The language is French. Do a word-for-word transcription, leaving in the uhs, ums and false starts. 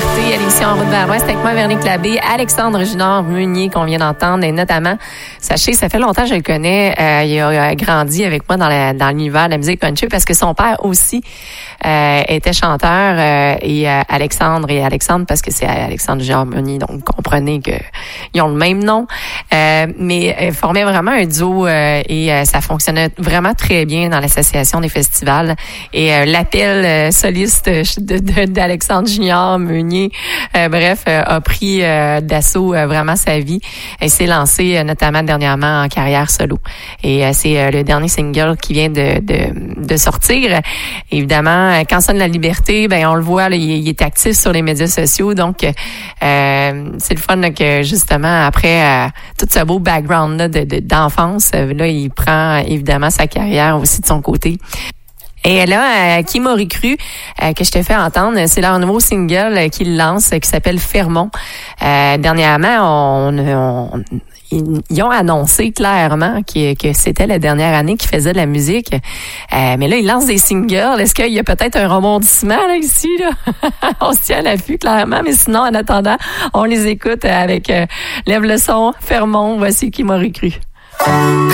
Liberté à l'émission En route vers l'Ouest avec moi, Véronique Labbé, Alexandre Junior Meunier qu'on vient d'entendre et notamment, sachez, ça fait longtemps que je le connais, euh, il a grandi avec moi dans, la, dans l'univers de la musique country parce que son père aussi euh, était chanteur euh, et euh, Alexandre et Alexandre parce que c'est Alexandre Junior Meunier, donc comprenez que ils ont le même nom, euh, mais euh, formaient vraiment un duo euh, et euh, ça fonctionnait vraiment très bien dans l'association des festivals et euh, l'appel euh, soliste de, de, d'Alexandre Junior Meunier, euh, bref, euh, a pris euh, d'assaut euh, vraiment sa vie et s'est lancé euh, notamment dernièrement en carrière solo. Et euh, c'est euh, le dernier single qui vient de, de, de sortir. Évidemment, quand sonne la liberté, ben on le voit, là, il, il est actif sur les médias sociaux, donc euh, c'est le fun là, que justement après euh, tout ce beau background là, de, de, d'enfance, euh, là il prend évidemment sa carrière aussi de son côté. Et là, euh, qui m'aurait cru euh, que je te fais entendre, c'est leur nouveau single euh, qu'ils lancent, euh, qui s'appelle Fermont. Euh, dernièrement, on, on, ils, ils ont annoncé clairement que, que c'était la dernière année qu'ils faisaient de la musique. Euh, mais là, ils lancent des singles. Est-ce qu'il y a peut-être un rebondissement là ici? Là? On se tient à l'affût, clairement. Mais sinon, en attendant, on les écoute avec euh, Lève le son, Fermont. Voici qui m'aurait cru.